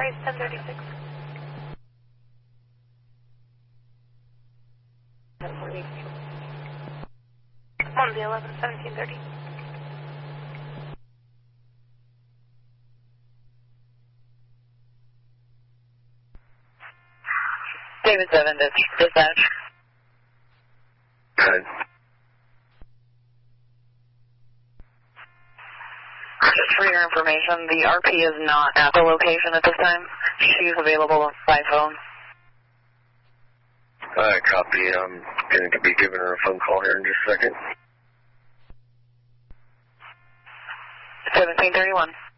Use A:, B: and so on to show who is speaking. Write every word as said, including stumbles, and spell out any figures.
A: Price ten thirty-six. Monday, eleven seventeen thirty.
B: David seven, dispatch.
C: Good.
B: Just for your information, the R P is not at the location at this time. She's available by phone.
C: Alright, copy. I'm going to be giving her a phone call here in just a second.
B: seventeen thirty-one.